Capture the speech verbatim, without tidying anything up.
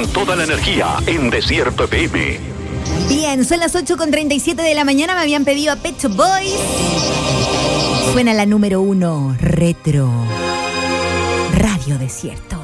con toda la energía en Desierto F M. Bien, son las ocho con treinta y siete de la mañana. Me habían pedido a Pet Shop Boys. Suena la número uno, Retro Radio Desierto.